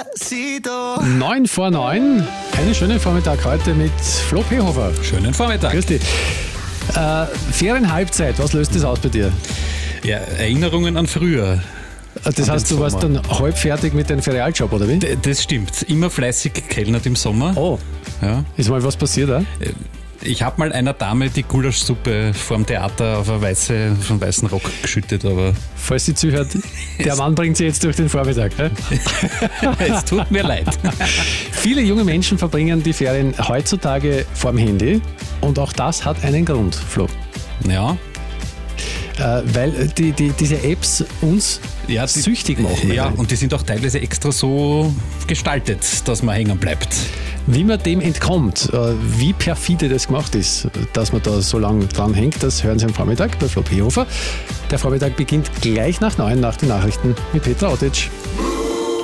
9 vor 9. Einen schönen Vormittag heute mit Flo Pehofer. Schönen Vormittag. Grüß dich. Ferienhalbzeit, was löst das aus bei dir? Ja, Erinnerungen an früher. Das heißt, du warst dann halb fertig mit deinem Ferialjob, oder wie? Das stimmt. Immer fleißig gekellnert im Sommer. Oh, Ja. ist mal was passiert, oder? Ich habe mal einer Dame die Gulaschsuppe vorm Theater auf einen weißen Rock geschüttet, aber Falls sie zuhört, der Mann bringt sie jetzt durch den Vormittag. es tut mir leid. Viele junge Menschen verbringen die Ferien heutzutage vorm Handy und auch das hat einen Grund, Flo. Ja. Weil diese Apps uns süchtig machen. Ja, und die sind auch teilweise extra so gestaltet, dass man hängen bleibt. Wie man dem entkommt, wie perfide das gemacht ist, dass man da so lange dran hängt, das hören Sie am Vormittag bei Flo Pehofer. Der Vormittag beginnt gleich nach 9 nach den Nachrichten mit Petra Otic.